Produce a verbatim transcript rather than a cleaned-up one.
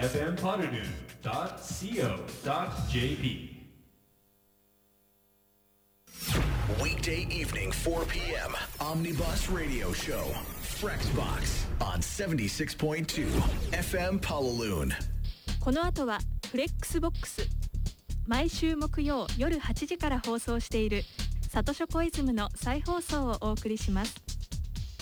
エフエム パルルン ドット シーオー ドット ジェーピー Weekday evening, four p.m. Omnibus Radio Show. Frexbox on seventy-six point twoエフエム Palaloon. この後はフレックスボックス。毎週木曜夜はちじから放送しているサトショコイズムの再放送をお送りします。